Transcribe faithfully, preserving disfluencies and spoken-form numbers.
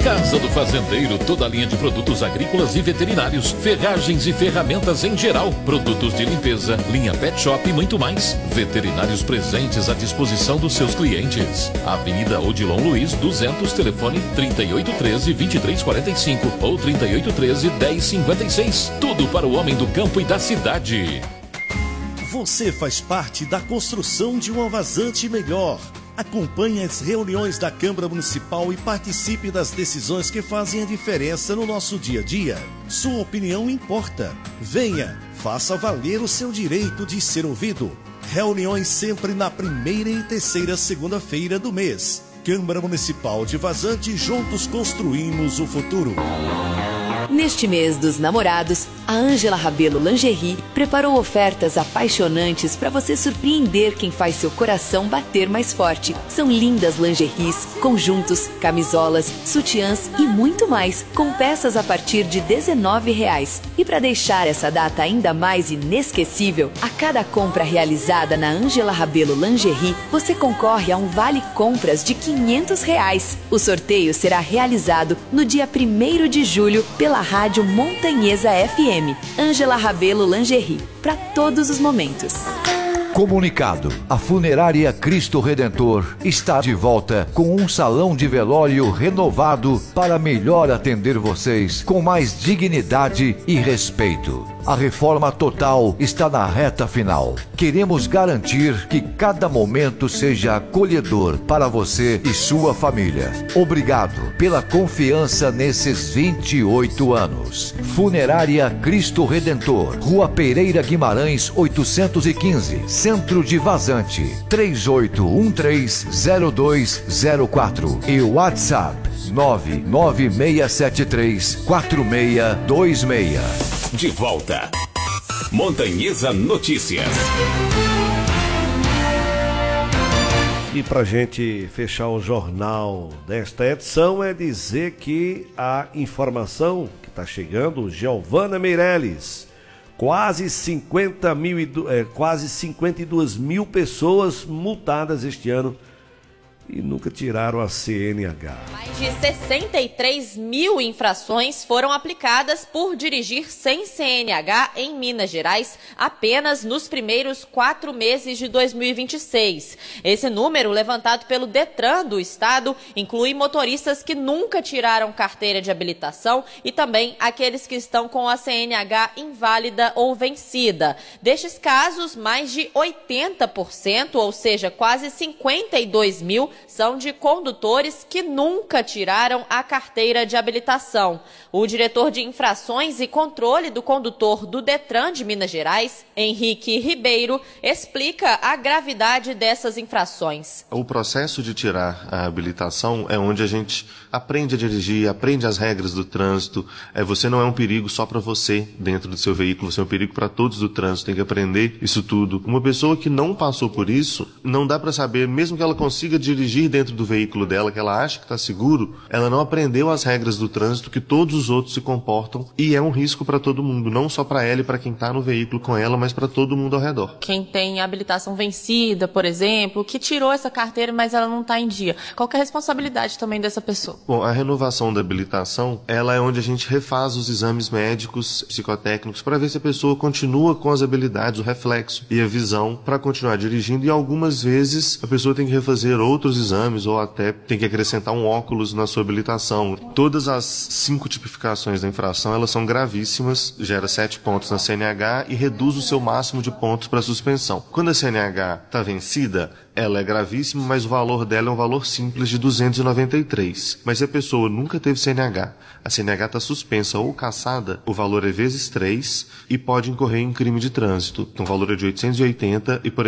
Casa do Fazendeiro, toda a linha de produtos agrícolas e veterinários, ferragens e ferramentas em geral, produtos de limpeza, linha pet shop e muito mais. Veterinários presentes à disposição dos seus clientes. Avenida Odilon Luiz, duzentos, telefone trinta e oito treze, vinte e três quarenta e cinco ou trinta e oito treze, dez cinquenta e seis. Tudo para o homem do campo e da cidade. Você faz parte da construção de uma Vazante melhor. Acompanhe as reuniões da Câmara Municipal e participe das decisões que fazem a diferença no nosso dia a dia. Sua opinião importa. Venha, faça valer o seu direito de ser ouvido. Reuniões sempre na primeira e terceira segunda-feira do mês. Câmara Municipal de Vazante, juntos construímos o futuro. Neste mês dos namorados, a Ângela Rabelo Lingerie preparou ofertas apaixonantes para você surpreender quem faz seu coração bater mais forte. São lindas lingeries, conjuntos, camisolas, sutiãs e muito mais, com peças a partir de dezenove reais. E para deixar essa data ainda mais inesquecível, a cada compra realizada na Ângela Rabelo Lingerie, você concorre a um vale compras de quinhentos reais. O sorteio será realizado no dia primeiro de julho pela Rádio Montanhesa F M. Ângela Rabelo Lingerie, para todos os momentos. Comunicado: a Funerária Cristo Redentor está de volta com um salão de velório renovado para melhor atender vocês com mais dignidade e respeito. A reforma total está na reta final. Queremos garantir que cada momento seja acolhedor para você e sua família. Obrigado pela confiança nesses vinte e oito anos. Funerária Cristo Redentor, Rua Pereira Guimarães, oitocentos e quinze, Centro de Vazante, três oito um três, zero dois zero quatro e WhatsApp nove nove seis sete três, quatro seis dois seis. De volta. Montanhesa Notícias. E para gente fechar o jornal desta edição é dizer que a informação que está chegando, Giovana Meirelles, quase cinquenta mil, é, quase cinquenta e duas mil pessoas multadas este ano e nunca tiraram a C N H. Mais de sessenta e três mil infrações foram aplicadas por dirigir sem C N H em Minas Gerais apenas nos primeiros quatro meses de dois mil e vinte e seis. Esse número, levantado pelo Detran do estado, inclui motoristas que nunca tiraram carteira de habilitação e também aqueles que estão com a C N H inválida ou vencida. Destes casos, mais de oitenta por cento, ou seja, quase cinquenta e dois mil, são de condutores que nunca tiraram a carteira de habilitação. O diretor de infrações e controle do condutor do Detran de Minas Gerais, Henrique Ribeiro, explica a gravidade dessas infrações. O processo de tirar a habilitação é onde a gente aprende a dirigir, aprende as regras do trânsito. É, você não é um perigo só para você dentro do seu veículo, você é um perigo para todos do trânsito, tem que aprender isso tudo. Uma pessoa que não passou por isso, não dá para saber, mesmo que ela consiga dirigir dentro do veículo dela, que ela acha que está seguro, ela não aprendeu as regras do trânsito que todos os outros se comportam, e é um risco para todo mundo, não só para ela e para quem está no veículo com ela, mas para todo mundo ao redor. Quem tem habilitação vencida, por exemplo, que tirou essa carteira, mas ela não está em dia, qual que é a responsabilidade também dessa pessoa? Bom, a renovação da habilitação, ela é onde a gente refaz os exames médicos, psicotécnicos, para ver se a pessoa continua com as habilidades, o reflexo e a visão para continuar dirigindo, e algumas vezes a pessoa tem que refazer outros exames ou até tem que acrescentar um óculos na sua habilitação. Todas as cinco tipificações da infração, elas são gravíssimas, gera sete pontos na C N H e reduz o seu máximo de pontos para suspensão. Quando a C N H está vencida, ela é gravíssima, mas o valor dela é um valor simples de duzentos e noventa e três. Mas se a pessoa nunca teve C N H, a C N H está suspensa ou cassada, o valor é vezes três e pode incorrer em crime de trânsito. Então o valor é de oitocentos e oitenta e, por